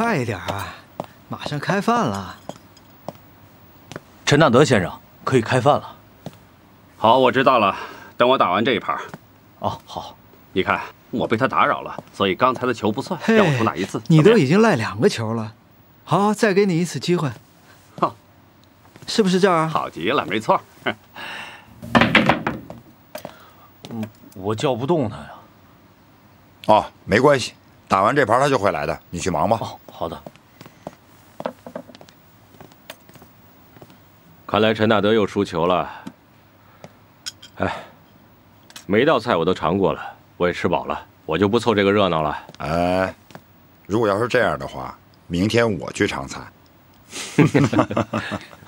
快一点啊，马上开饭了。 陈纳德先生，可以开饭了。 好，我知道了。等我打完这一盘。 哦，好。 你看，我被他打扰了，所以刚才的球不算，让我重打一次。 你都已经赖2个球了，好，再给你一次机会。 好， 是不是这样？ 好极了，没错。 我叫不动他呀。 哦，没关系，打完这盘他就会来的，你去忙吧。 哦，好的。 看来陈纳德又输球了。哎，每道菜我都尝过了，我也吃饱了，我就不凑这个热闹了。 哎，如果要是这样的话，明天我去尝菜。